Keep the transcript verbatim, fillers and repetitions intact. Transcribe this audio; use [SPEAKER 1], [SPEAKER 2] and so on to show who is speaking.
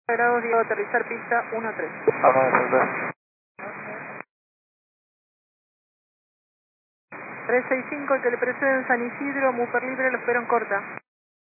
[SPEAKER 1] grados, Diego, aterrizar pista uno tres.
[SPEAKER 2] Vamos a resolver.
[SPEAKER 1] trescientos sesenta y cinco, el que le precede en San Isidro, Muper Libre, lo espero en corta.